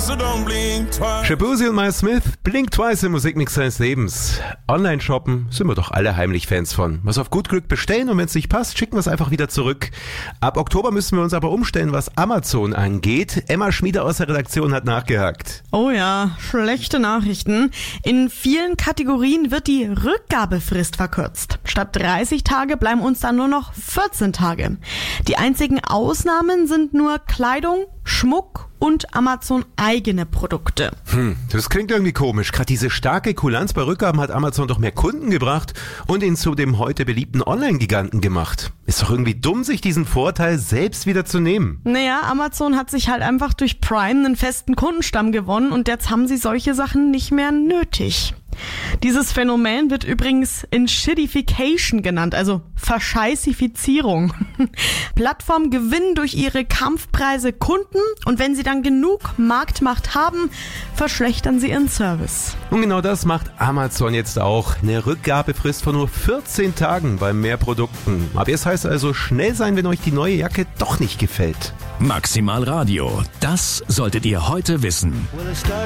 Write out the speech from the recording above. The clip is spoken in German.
so don't blink twice. Shabuzi und Miles Smith, Blink Twice im Musikmix seines Lebens. Online-shoppen sind wir doch alle heimlich Fans von. Was auf gut Glück bestellen und wenn es nicht passt, schicken wir es einfach wieder zurück. Ab Oktober müssen wir uns aber umstellen, was Amazon angeht. Emma Schmieder aus der Redaktion hat nachgehakt. Oh ja, schlechte Nachrichten. In vielen Kategorien wird die Rückgabefrist verkürzt. Statt 30 Tage bleiben uns dann nur noch 14 Tage. Die einzigen Ausnahmen sind nur Kleidung, Schmuck und Amazon eigene Produkte. Das klingt irgendwie komisch. Gerade diese starke Kulanz bei Rückgaben hat Amazon doch mehr Kunden gebracht und ihn zu dem heute beliebten Online-Giganten gemacht. Ist doch irgendwie dumm, sich diesen Vorteil selbst wieder zu nehmen. Naja, Amazon hat sich halt einfach durch Prime einen festen Kundenstamm gewonnen und jetzt haben sie solche Sachen nicht mehr nötig. Dieses Phänomen wird übrigens Shittification genannt, also Verscheißifizierung. Plattformen gewinnen durch ihre Kampfpreise Kunden und wenn sie dann genug Marktmacht haben, verschlechtern sie ihren Service. Und genau das macht Amazon jetzt auch. Eine Rückgabefrist von nur 14 Tagen bei mehr Produkten. Aber es heißt also schnell sein, wenn euch die neue Jacke doch nicht gefällt. Maximal Radio, das solltet ihr heute wissen. Well, it's like